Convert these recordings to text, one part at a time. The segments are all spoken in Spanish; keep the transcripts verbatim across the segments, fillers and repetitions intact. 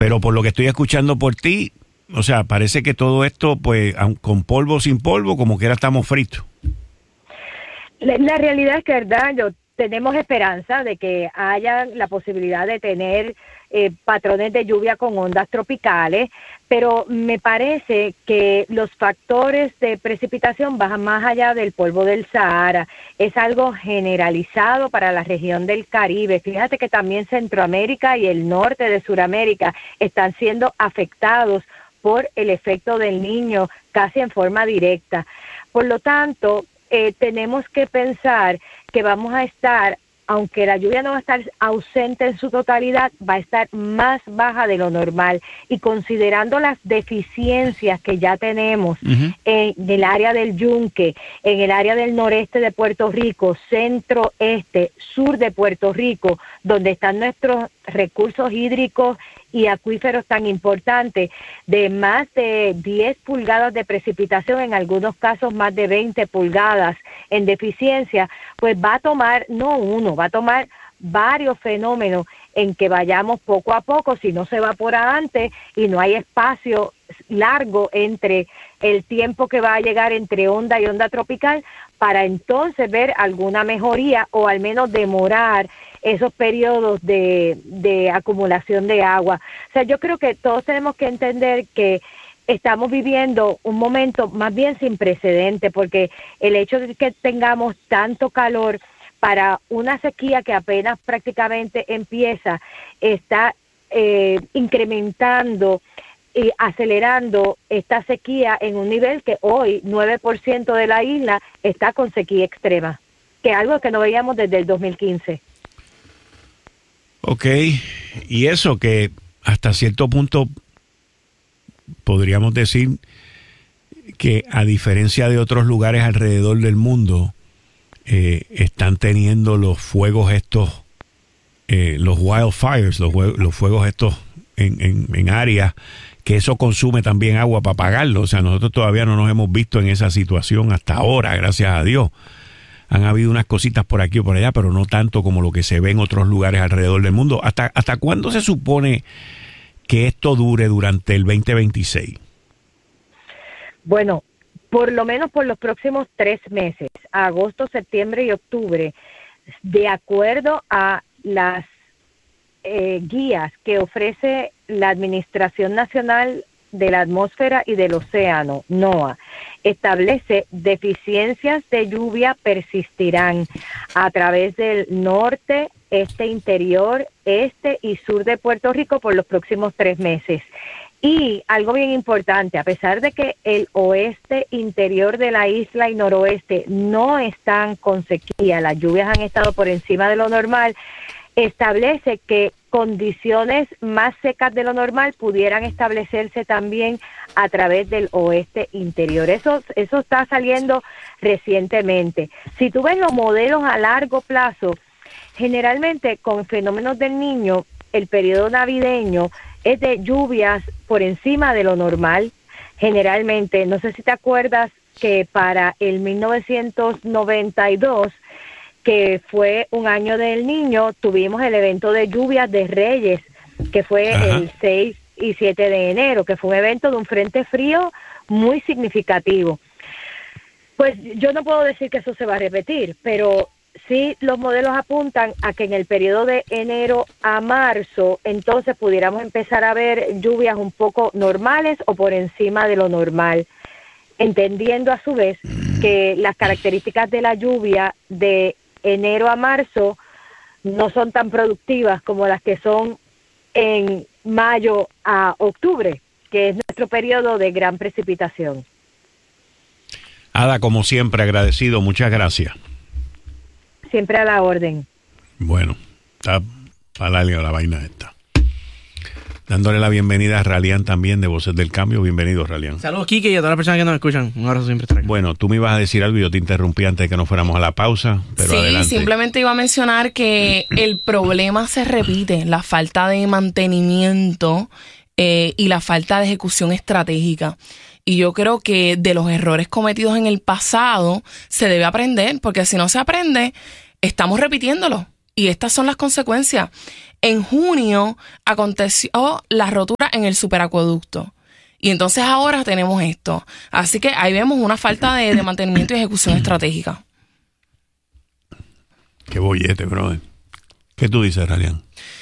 pero por lo que estoy escuchando por ti, o sea, parece que todo esto, pues, con polvo o sin polvo, como quiera estamos fritos. La, la realidad es que, ¿verdad? Yo, tenemos esperanza de que haya la posibilidad de tener eh, patrones de lluvia con ondas tropicales, pero me parece que los factores de precipitación van más allá del polvo del Sahara. Es algo generalizado para la región del Caribe. Fíjate que también Centroamérica y el norte de Sudamérica están siendo afectados por el efecto del Niño casi en forma directa. Por lo tanto, eh, tenemos que pensar que vamos a estar, aunque la lluvia no va a estar ausente en su totalidad, va a estar más baja de lo normal. Y considerando las deficiencias que ya tenemos uh-huh. en el área del Yunque, en el área del noreste de Puerto Rico, centro, este, sur de Puerto Rico, donde están nuestros recursos hídricos y acuíferos tan importantes, de más de diez pulgadas de precipitación, en algunos casos más de veinte pulgadas en deficiencia, pues va a tomar, no uno, va a tomar varios fenómenos en que vayamos poco a poco, si no se evapora antes y no hay espacio largo entre el tiempo que va a llegar entre onda y onda tropical, para entonces ver alguna mejoría o al menos demorar esos periodos de, de acumulación de agua. O sea, yo creo que todos tenemos que entender que estamos viviendo un momento más bien sin precedente, porque el hecho de que tengamos tanto calor para una sequía que apenas prácticamente empieza, está eh, incrementando y acelerando esta sequía en un nivel que hoy nueve por ciento de la isla está con sequía extrema, que es algo que no veíamos desde el dos mil quince. Ok, y eso que hasta cierto punto podríamos decir que, a diferencia de otros lugares alrededor del mundo, eh, están teniendo los fuegos estos, eh, los wildfires, los, los fuegos estos en, en, en áreas que eso consume también agua para apagarlo. O sea, nosotros todavía no nos hemos visto en esa situación hasta ahora, gracias a Dios. Han habido unas cositas por aquí o por allá, pero no tanto como lo que se ve en otros lugares alrededor del mundo. ¿Hasta, hasta cuándo se supone que esto dure durante el veinte veintiséis? Bueno, por lo menos por los próximos tres meses, agosto, septiembre y octubre, de acuerdo a las eh, guías que ofrece la Administración Nacional de la Atmósfera y del Océano, NOAA, establece deficiencias de lluvia persistirán a través del norte, este, interior, este y sur de Puerto Rico por los próximos tres meses. Y algo bien importante, a pesar de que el oeste interior de la isla y noroeste no están con sequía, las lluvias han estado por encima de lo normal, establece que condiciones más secas de lo normal pudieran establecerse también a través del oeste interior. Eso, eso está saliendo recientemente. Si tú ves los modelos a largo plazo, generalmente con fenómenos del Niño, el periodo navideño es de lluvias por encima de lo normal. Generalmente, no sé si te acuerdas que para el mil novecientos noventa y dos, que fue un año del Niño, tuvimos el evento de lluvias de Reyes, que fue Ajá. el seis y siete de enero, que fue un evento de un frente frío muy significativo. Pues yo no puedo decir que eso se va a repetir, pero sí los modelos apuntan a que en el periodo de enero a marzo, entonces pudiéramos empezar a ver lluvias un poco normales o por encima de lo normal, entendiendo a su vez que las características de la lluvia de enero a marzo no son tan productivas como las que son en mayo a octubre, que es nuestro periodo de gran precipitación. Ada, como siempre, agradecido, muchas gracias. Siempre a la orden. Bueno, está para la, la vaina esta. Dándole la bienvenida a Ralian también de Voces del Cambio. Bienvenido, Ralian. Saludos, Kike, y a todas las personas que nos escuchan. Un abrazo siempre. Estaré. Bueno, tú me ibas a decir algo y yo te interrumpí antes de que nos fuéramos a la pausa, pero sí, adelante. Simplemente iba a mencionar que el problema se repite, la falta de mantenimiento eh, y la falta de ejecución estratégica. Y yo creo que de los errores cometidos en el pasado se debe aprender, porque si no se aprende, estamos repitiéndolo. Y estas son las consecuencias. En junio aconteció la rotura en el superacueducto. Y entonces ahora tenemos esto. Así que ahí vemos una falta de, de mantenimiento y ejecución estratégica. Qué bollete, brother. ¿Qué tú dices, Ralian?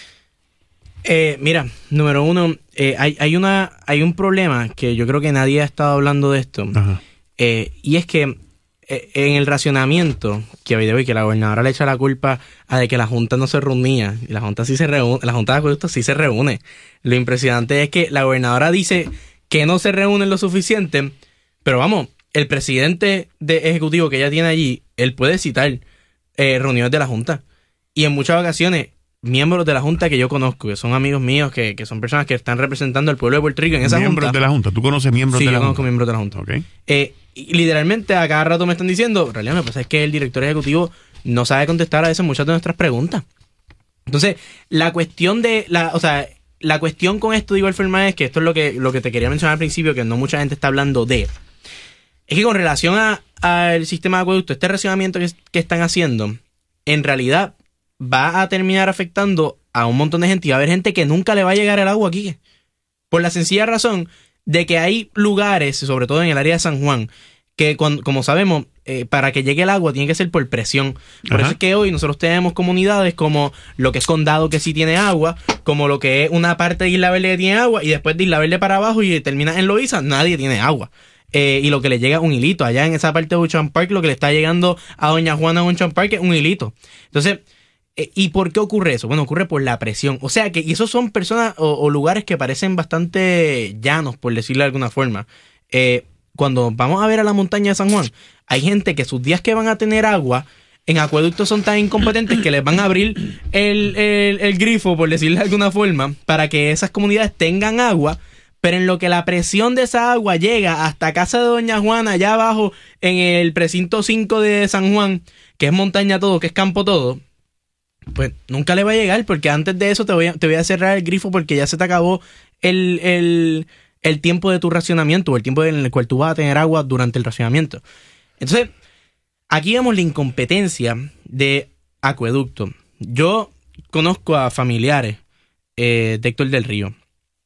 Eh, mira, número uno, eh, hay, hay, una, hay un problema que yo creo que nadie ha estado hablando de esto. Eh, y es que eh, en el racionamiento, que hoy de hoy que la gobernadora le echa la culpa a de que la Junta no se reunía, y la Junta sí se reúne, la Junta de Acueductos sí se reúne. Lo impresionante es que la gobernadora dice que no se reúnen lo suficiente, pero vamos, el presidente de ejecutivo que ella tiene allí, él puede citar eh, reuniones de la Junta. Y en muchas ocasiones, miembros de la Junta que yo conozco, que son amigos míos, que, que son personas que están representando al pueblo de Puerto Rico en esa miembros Junta. Miembros de la Junta, ¿tú conoces miembros sí, de la Junta? Sí, yo conozco miembros de la Junta. Okay. Eh, y literalmente a cada rato me están diciendo, en realidad me pasa es que el director ejecutivo no sabe contestar a veces muchas de nuestras preguntas. Entonces, la cuestión de, la, o sea, la cuestión con esto de igual forma es que esto es lo que, lo que te quería mencionar al principio, que no mucha gente está hablando de. Es que con relación a al sistema de acueducto, este racionamiento que, que están haciendo, en realidad va a terminar afectando a un montón de gente y va a haber gente que nunca le va a llegar el agua aquí. Por la sencilla razón de que hay lugares, sobre todo en el área de San Juan, que con, como sabemos, eh, para que llegue el agua tiene que ser por presión. Por Ajá. eso es que hoy nosotros tenemos comunidades como lo que es Condado, que sí tiene agua, como lo que es una parte de Isla Verde que tiene agua, y después de Isla Verde para abajo y termina en Loíza, nadie tiene agua. Eh, y lo que le llega es un hilito. Allá en esa parte de Ocean Park, lo que le está llegando a Doña Juana de Ocean Park es un hilito. Entonces, eh, ¿y por qué ocurre eso? Bueno, ocurre por la presión. O sea que, y esos son personas o, o lugares que parecen bastante llanos, por decirlo de alguna forma. Eh, cuando vamos a ver a la montaña de San Juan, hay gente que sus días que van a tener agua en acueductos son tan incompetentes que les van a abrir el, el, el grifo, por decirlo de alguna forma, para que esas comunidades tengan agua. Pero en lo que la presión de esa agua llega hasta casa de Doña Juana, allá abajo en el precinto cinco de San Juan, que es montaña todo, que es campo todo, pues nunca le va a llegar, porque antes de eso te voy a, te voy a cerrar el grifo porque ya se te acabó el, el, el tiempo de tu racionamiento, o el tiempo en el cual tú vas a tener agua durante el racionamiento. Entonces, aquí vemos la incompetencia de acueducto. Yo conozco a familiares eh, de Héctor del Río.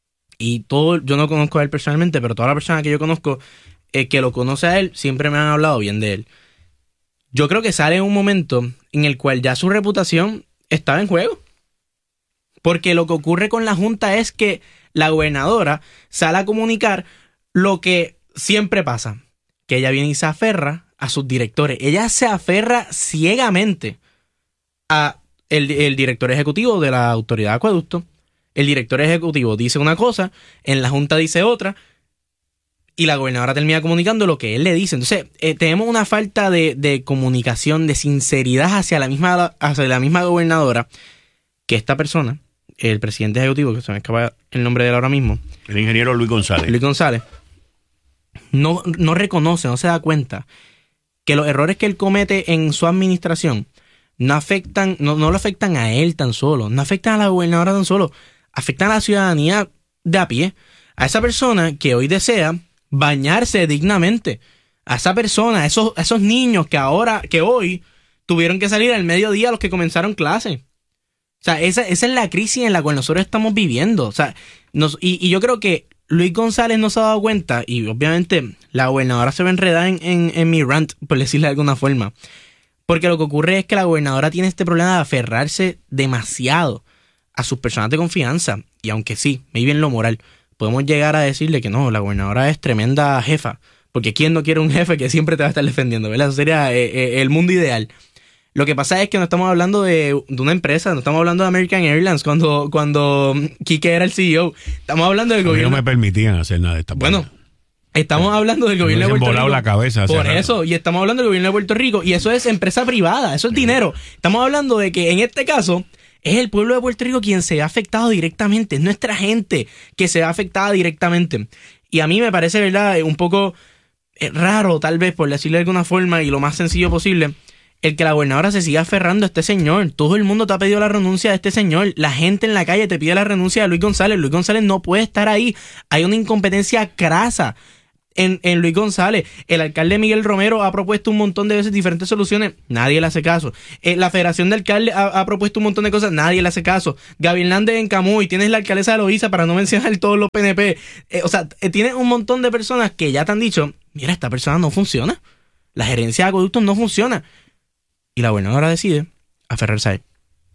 Y todo, yo no conozco a él personalmente, pero toda la persona que yo conozco eh, que lo conoce a él, siempre me han hablado bien de él. Yo creo que sale en un momento en el cual ya su reputación estaba en juego. Porque lo que ocurre con la Junta es que la gobernadora sale a comunicar lo que siempre pasa. Que ella viene y se aferra a sus directores. Ella se aferra ciegamente a el, el director ejecutivo de la Autoridad de Acueducto. El director ejecutivo dice una cosa, en la Junta dice otra, y la gobernadora termina comunicando lo que él le dice. Entonces, eh, tenemos una falta de, de comunicación, de sinceridad hacia la misma hacia la misma gobernadora, que esta persona, el presidente ejecutivo, que se me escapa el nombre de él ahora mismo, el ingeniero Luis González. Luis González, no, no reconoce, no se da cuenta que los errores que él comete en su administración no afectan, no, no lo afectan a él tan solo, no afectan a la gobernadora tan solo, afectan a la ciudadanía de a pie, a esa persona que hoy desea bañarse dignamente, a esa persona, a esos, a esos niños que ahora, que hoy tuvieron que salir al mediodía los que comenzaron clase. O sea, esa, esa es la crisis en la cual nosotros estamos viviendo. O sea, nos, y, y yo creo que Luis González no se ha dado cuenta, y obviamente la gobernadora se va a enredar en, en, en mi rant, por decirle de alguna forma. Porque lo que ocurre es que la gobernadora tiene este problema de aferrarse demasiado a sus personas de confianza. Y aunque sí, maybe en lo moral, podemos llegar a decirle que no, la gobernadora es tremenda jefa. Porque ¿quién no quiere un jefe que siempre te va a estar defendiendo? ¿Verdad? Eso sería eh, eh, el mundo ideal. Lo que pasa es que no estamos hablando de, de una empresa, no estamos hablando de American Airlines cuando, cuando Quique era el C E O. Estamos hablando del gobierno. No me permitían hacer nada de esta Bueno, parte. Estamos hablando del gobierno de Puerto Rico. La cabeza Por eso, y estamos hablando del gobierno de Puerto Rico, y eso es empresa privada, eso es dinero. Estamos hablando de que en este caso es el pueblo de Puerto Rico quien se ve afectado directamente, es nuestra gente que se ve afectada directamente. Y a mí me parece, ¿verdad?, un poco raro, tal vez, por decirlo de alguna forma, y lo más sencillo posible, el que la gobernadora se siga aferrando a este señor. Todo el mundo te ha pedido la renuncia de este señor. La gente en la calle te pide la renuncia de Luis González. Luis González no puede estar ahí. Hay una incompetencia crasa. en, en Luis González. El alcalde Miguel Romero ha propuesto un montón de veces diferentes soluciones, nadie le hace caso. Eh, la Federación de Alcaldes ha, ha propuesto un montón de cosas, nadie le hace caso. Gaby Hernández en Camuy, tienes la alcaldesa de Loíza, para no mencionar todos los P N P. Eh, o sea, eh, tienes un montón de personas que ya te han dicho, mira, esta persona no funciona. La gerencia de acueductos no funciona. Y la gobernadora decide aferrarse a él.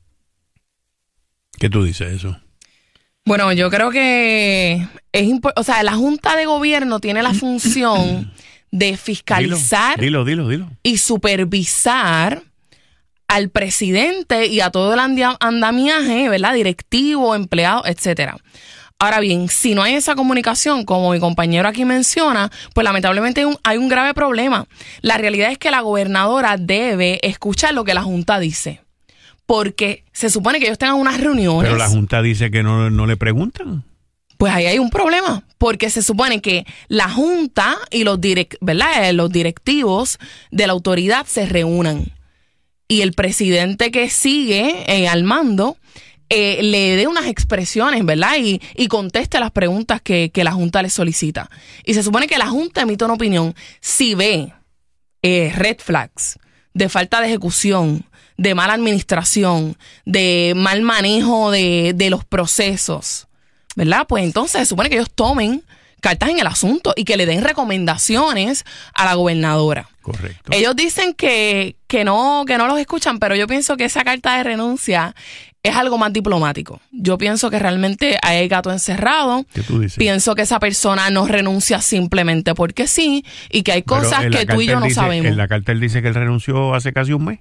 ¿Qué tú dices de eso? Bueno, yo creo que es importante, o sea, la Junta de Gobierno tiene la función de fiscalizar dilo, dilo, dilo, dilo. y supervisar al presidente y a todo el andi- andamiaje, ¿verdad? Directivo, empleado, etcétera. Ahora bien, si no hay esa comunicación, como mi compañero aquí menciona, pues lamentablemente hay un, hay un grave problema. La realidad es que la gobernadora debe escuchar lo que la Junta dice. Porque se supone que ellos tengan unas reuniones. Pero la Junta dice que no, no le preguntan. Pues ahí hay un problema, porque se supone que la Junta y los, direct, ¿verdad? los directivos de la autoridad se reúnan. Y el presidente que sigue eh, al mando eh, le dé unas expresiones, ¿verdad? Y, y conteste las preguntas que, que la Junta le solicita. Y se supone que la Junta emite una opinión. Si ve eh, red flags de falta de ejecución, de mala administración, de mal manejo de, de los procesos, ¿verdad? Pues entonces se supone que ellos tomen cartas en el asunto y que le den recomendaciones a la gobernadora. Correcto. Ellos dicen que, que, no, que no los escuchan, pero yo pienso que esa carta de renuncia es algo más diplomático. Yo pienso que realmente hay gato encerrado. ¿Qué tú dices? Pienso que esa persona no renuncia simplemente porque sí y que hay cosas que tú y yo no dice, sabemos. En la carta él dice que él renunció hace casi un mes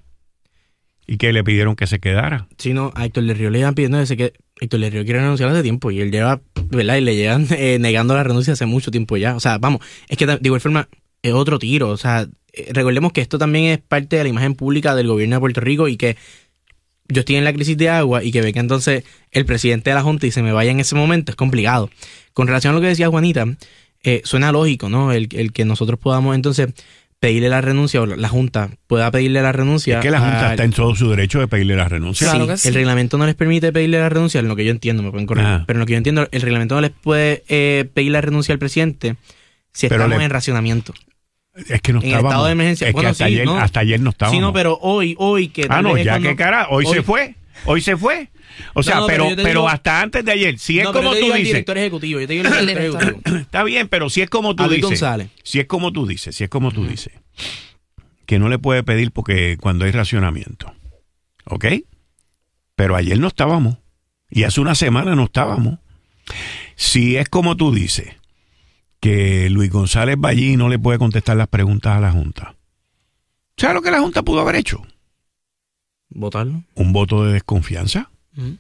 y que le pidieron que se quedara. Sí, no, a Héctor del Río le iban pidiendo ese que Héctor del Río quiere renunciar hace tiempo y él lleva, ¿verdad? Y le llevan eh, negando la renuncia hace mucho tiempo ya. O sea, vamos, es que de igual forma es otro tiro. O sea, eh, recordemos que esto también es parte de la imagen pública del gobierno de Puerto Rico y que yo estoy en la crisis de agua y que venga entonces el presidente de la Junta y se me vaya en ese momento es complicado. Con relación a lo que decía Juanita, eh, suena lógico, ¿no? El, el que nosotros podamos entonces pedirle la renuncia o la Junta pueda pedirle la renuncia. Es que la Junta a, está en todo su derecho de pedirle la renuncia. Sí, Claro que sí. el reglamento no les permite pedirle la renuncia, en lo que yo entiendo, me pueden corregir, Ajá. pero en lo que yo entiendo, el reglamento no les puede eh, pedir la renuncia al presidente si Pero estamos le- en racionamiento. Es que no En estábamos. estado de emergencia. Es Bueno, que hasta, sí, ayer, ¿no? hasta ayer no estábamos. Sí, no, pero hoy, hoy que... Ah, tal no, vez es ya cuando- qué cara, hoy, se fue. Hoy se fue. O sea, No, no, pero, pero yo te pero digo- hasta antes de ayer, si es No, pero como yo te tú digo al dices. director ejecutivo, yo te digo al El director director. ejecutivo. Está bien, pero si es como tú A Luis dices. González. Si es como tú dices, si es como tú dices. Que no le puede pedir porque cuando hay racionamiento. ¿Ok? Pero ayer no estábamos. Y hace una semana no estábamos. Si es como tú dices, que Luis González va allí y no le puede contestar las preguntas a la Junta. ¿Sabes lo que la Junta pudo haber hecho? ¿Votarlo? Un voto de desconfianza. Ujú.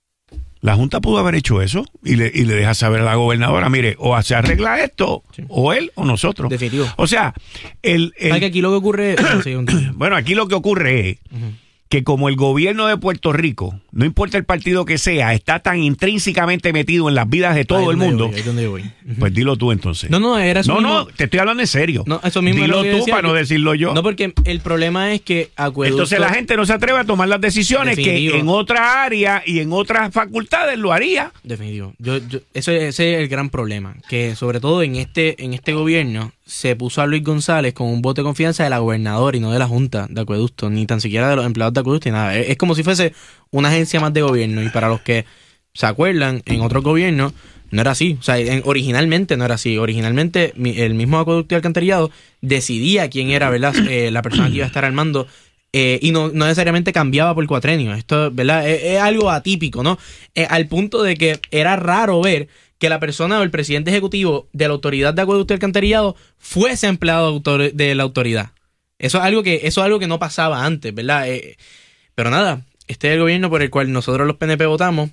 La Junta pudo haber hecho eso y le, y le deja saber a la gobernadora, mire, o se arregla esto, Sí. o él o nosotros. Definitivo. O sea, el, el- ¿Sabes que aquí lo que ocurre... No, sí, un- bueno, aquí lo que ocurre es Ujú. que como el gobierno de Puerto Rico, no importa el partido que sea, está tan intrínsecamente metido en las vidas de todo Ahí el donde mundo, voy, ahí donde voy. Ujú. pues dilo tú entonces. No, no, era eso no, mismo. no, te estoy hablando en serio. No, eso mismo es Dilo lo que tú decía, para no que- decirlo yo. No, porque el problema es que acueducto... Entonces la gente no se atreve a tomar las decisiones Definitivo. que en otra área y en otras facultades lo haría. Definitivo. Yo, yo, ese, ese es el gran problema. Que sobre todo en este, en este gobierno se puso a Luis González con un voto de confianza de la gobernadora y no de la Junta de Acueducto, ni tan siquiera de los empleados de Acueducto ni nada. Es, es como si fuese una agencia más de gobierno. Y para los que se acuerdan, en otros gobiernos no era así. O sea, en- originalmente no era así. Originalmente mi- el mismo Acueducto y Alcantarillado decidía quién era, ¿verdad? Eh, la persona que iba a estar al mando. Eh, y no, no necesariamente cambiaba por cuatrenio. Esto, ¿verdad? Es, es algo atípico, ¿no? Eh, al punto de que era raro ver que la persona o el presidente ejecutivo de la autoridad de acueducto y alcantarillado fuese empleado de, autor- de la autoridad. Eso es algo que, eso es algo que no pasaba antes, ¿verdad? Eh, pero nada, este es el gobierno por el cual nosotros los P N P votamos.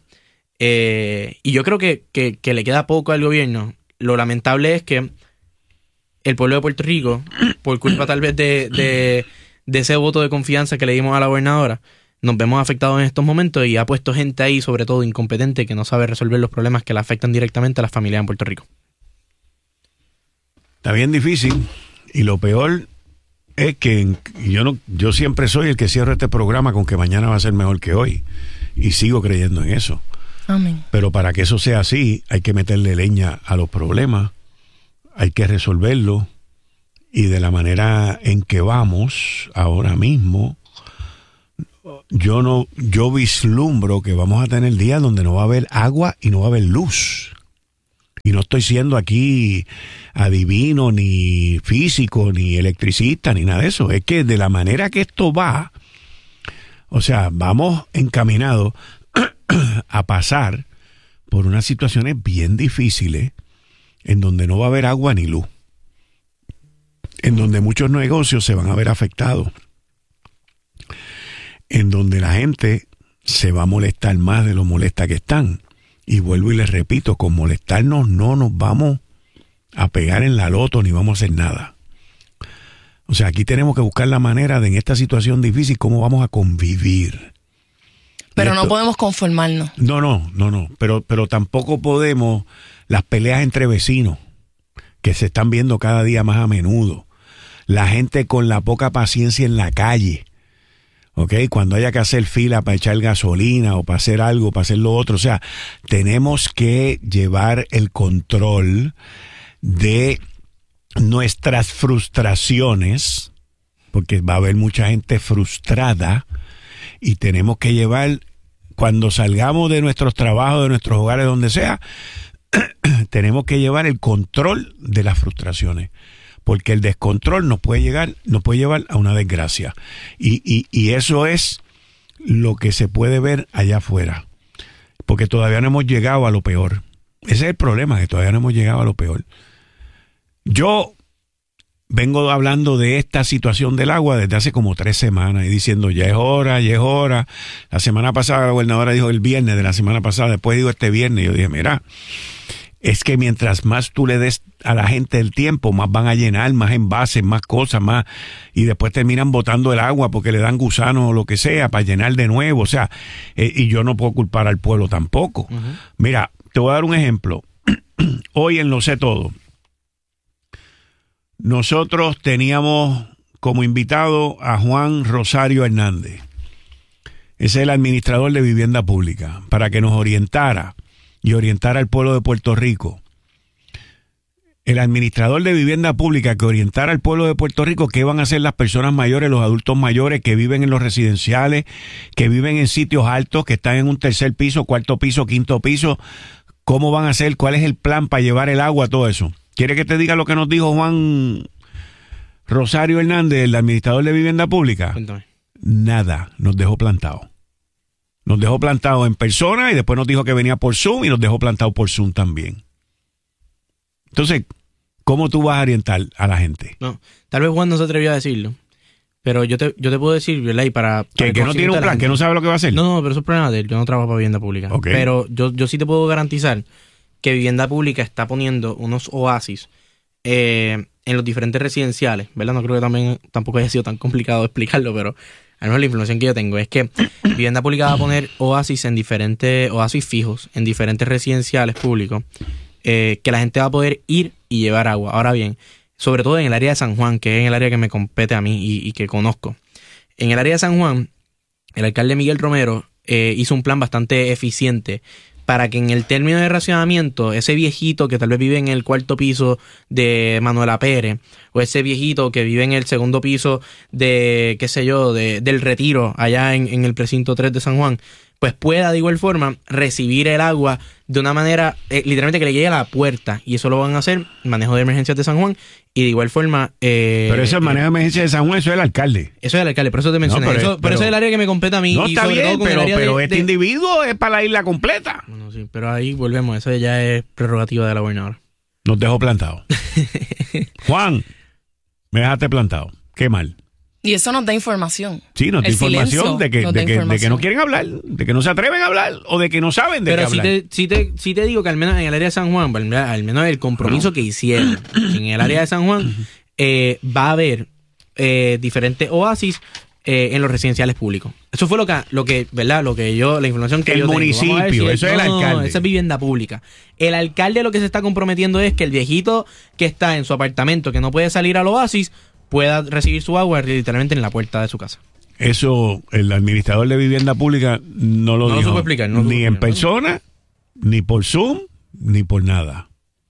Eh, y yo creo que, que, que le queda poco al gobierno. Lo lamentable es que el pueblo de Puerto Rico, por culpa tal vez de, de, de ese voto de confianza que le dimos a la gobernadora, nos vemos afectados en estos momentos y ha puesto gente ahí, sobre todo incompetente, que no sabe resolver los problemas que le afectan directamente a las familias en Puerto Rico. Está bien difícil y lo peor es que yo no, yo siempre soy el que cierro este programa con que mañana va a ser mejor que hoy y sigo creyendo en eso. Amén. Pero para que eso sea así hay que meterle leña a los problemas, hay que resolverlo y de la manera en que vamos ahora mismo, yo no, yo vislumbro que vamos a tener días donde no va a haber agua y no va a haber luz. Y no estoy siendo aquí adivino, ni físico, ni electricista, ni nada de eso. Es que de la manera que esto va, o sea, vamos encaminados a pasar por unas situaciones bien difíciles en donde no va a haber agua ni luz, en donde muchos negocios se van a ver afectados, en donde la gente se va a molestar más de lo molesta que están. Y vuelvo y les repito, con molestarnos no nos vamos a pegar en la loto ni vamos a hacer nada. O sea, aquí tenemos que buscar la manera de en esta situación difícil cómo vamos a convivir. Pero esto, no podemos conformarnos. No, no, no, no. Pero, pero tampoco podemos las peleas entre vecinos que se están viendo cada día más a menudo. La gente con la poca paciencia en la calle. ¿Ok? Cuando haya que hacer fila para echar gasolina o para hacer algo, para hacer lo otro. O sea, tenemos que llevar el control de nuestras frustraciones, porque va a haber mucha gente frustrada y tenemos que llevar, cuando salgamos de nuestros trabajos, de nuestros hogares, donde sea, tenemos que llevar el control de las frustraciones. Porque el descontrol nos puede llegar, nos puede llevar a una desgracia. Y, y, y eso es lo que se puede ver allá afuera. Porque todavía no hemos llegado a lo peor. Ese es el problema, que todavía no hemos llegado a lo peor. Yo vengo hablando de esta situación del agua desde hace como tres semanas y diciendo, ya es hora, ya es hora. La semana pasada la gobernadora dijo el viernes de la semana pasada, después dijo este viernes. Yo dije, mira, es que mientras más tú le des a la gente el tiempo, más van a llenar, más envases, más cosas, más, y después terminan botando el agua porque le dan gusanos o lo que sea para llenar de nuevo. O sea, eh, y yo no puedo culpar al pueblo tampoco. Uh-huh. Mira, te voy a dar un ejemplo. Hoy en Lo Sé Todo, nosotros teníamos como invitado a Juan Rosario Hernández. Ese es el administrador de vivienda pública, para que nos orientara y orientar al pueblo de Puerto Rico. El administrador de vivienda pública que orientara al pueblo de Puerto Rico qué van a hacer las personas mayores, los adultos mayores que viven en los residenciales, que viven en sitios altos, que están en un tercer piso, cuarto piso, quinto piso. ¿Cómo van a hacer? ¿Cuál es el plan para llevar el agua? Todo eso. ¿Quiere que te diga lo que nos dijo Juan Rosario Hernández, el administrador de vivienda pública? Cuéntame. Nada, nos dejó plantado. Nos dejó plantado en persona y después nos dijo que venía por Zoom y nos dejó plantado por Zoom también. Entonces, ¿cómo tú vas a orientar a la gente? No, tal vez Juan no se atrevió a decirlo, pero yo te, yo te puedo decir, ¿verdad? Y para, para que, que no tiene un plan, que no sabe lo que va a hacer. No, no, pero eso es problema de él. Yo no trabajo para vivienda pública. Okay. Pero yo, yo sí te puedo garantizar que vivienda pública está poniendo unos oasis eh, en los diferentes residenciales, ¿verdad? No creo que también tampoco haya sido tan complicado explicarlo, pero al menos la información que yo tengo es que vivienda pública va a poner oasis en diferentes, oasis fijos en diferentes residenciales públicos, eh, que la gente va a poder ir y llevar agua. Ahora bien, sobre todo en el área de San Juan, que es en el área que me compete a mí y, y que conozco. En el área de San Juan, el alcalde Miguel Romero eh, hizo un plan bastante eficiente para que en el término de racionamiento, ese viejito que tal vez vive en el cuarto piso de Manuela Pérez, o ese viejito que vive en el segundo piso de, qué sé yo, de, del Retiro, allá en, en el precinto tres de San Juan, pues pueda de igual forma recibir el agua de una manera, eh, literalmente que le llegue a la puerta. Y eso lo van a hacer manejo de emergencias de San Juan y de igual forma... Eh, pero eso es manejo de emergencias de San Juan, eso es el alcalde. Eso es el alcalde, por eso te mencioné. No, pero, eso, pero, pero eso es el área que me compete a mí. No, y está sobre bien, todo con pero, el área pero de, este de, individuo es para la isla completa. Bueno, sí, pero ahí volvemos, eso ya es prerrogativa de la gobernadora. Nos dejó plantado. Juan, me dejaste plantado. Qué mal. Y eso nos da información. Sí, nos da información de que, de, que, de que no quieren hablar, de que no se atreven a hablar o de que no saben de Pero qué sí hablar. Pero sí te, sí te digo que al menos en el área de San Juan, al menos el compromiso uh-huh. que hicieron en el área de San Juan, eh, va a haber eh, diferentes oasis eh, en los residenciales públicos. Eso fue lo que, lo que, ¿verdad? Lo que yo, la información que el yo tengo. municipio, si eso es, es el no, alcalde. Esa es vivienda pública. El alcalde lo que se está comprometiendo es que el viejito que está en su apartamento, que no puede salir al oasis, pueda recibir su agua literalmente en la puerta de su casa. Eso el administrador de vivienda pública no lo no dijo. Lo supo explicar, no ni supo en explicar, persona, ¿no? Ni por Zoom, ni por nada.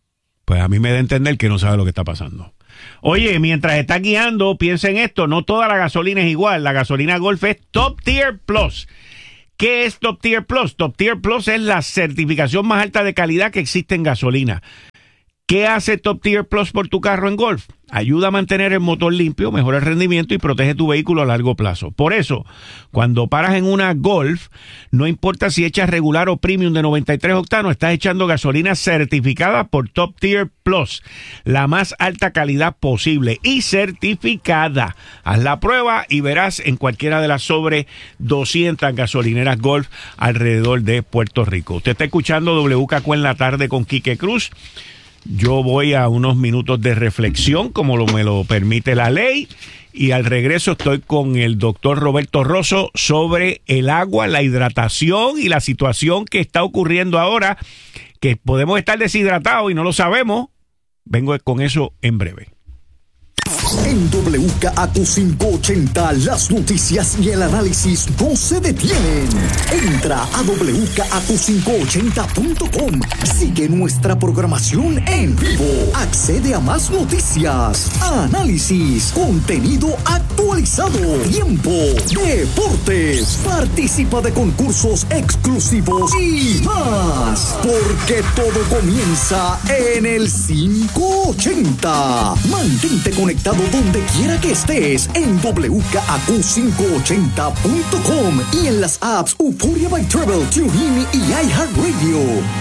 Pues a mí me da a entender que no sabe lo que está pasando. Oye, mientras está guiando, piensa en esto, no toda la gasolina es igual. La gasolina Golf es Top Tier Plus. ¿Qué es Top Tier Plus? Top Tier Plus es la certificación más alta de calidad que existe en gasolina. ¿Qué hace Top Tier Plus por tu carro en Golf? Ayuda a mantener el motor limpio, mejora el rendimiento y protege tu vehículo a largo plazo. Por eso, cuando paras en una Golf, no importa si echas regular o premium de noventa y tres octanos, estás echando gasolina certificada por Top Tier Plus, la más alta calidad posible y certificada. Haz la prueba y verás en cualquiera de las sobre doscientas gasolineras Golf alrededor de Puerto Rico. Usted está escuchando W K Q en la tarde con Quique Cruz. Yo voy a unos minutos de reflexión, como lo, me lo permite la ley, y al regreso estoy con el doctor Roberto Rosso sobre el agua, la hidratación y la situación que está ocurriendo ahora, que podemos estar deshidratados y no lo sabemos. Vengo con eso en breve. En W K A Q quinientos ochenta, las noticias y el análisis no se detienen. Entra a W K A Q quinientos ochenta punto com. Sigue nuestra programación en vivo. Accede a más noticias, análisis, contenido actualizado, tiempo, deportes. Participa de concursos exclusivos y más. Porque todo comienza en el quinientos ochenta. Mantente conectado donde quiera que estés en W K A Q quinientos ochenta punto com y en las apps Euphoria by Travel, TuneIn y iHeartRadio.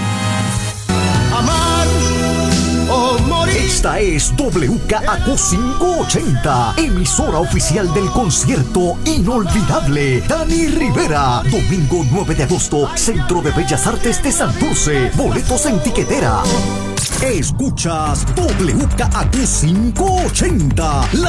Amar o morir. Esta es W K A Q quinientos ochenta, emisora oficial del concierto inolvidable Dani Rivera. Domingo nueve de agosto, Centro de Bellas Artes de Santurce. Boletos en tiquetera. Escuchas W K A Q quinientos ochenta, la